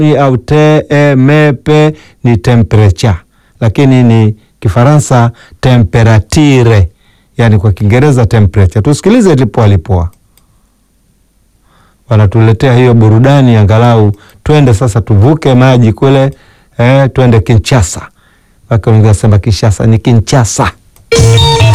au te ni temperature, lakini ni Kifaransa temperature, yani kwa Kiingereza temperature. Tusikilize lipoa. Wanatuletea hiyo burudani, angalau twende sasa tuvuke maji kule, twende Kinshasa. Wake wanasema Kinshasa ni Kinshasa.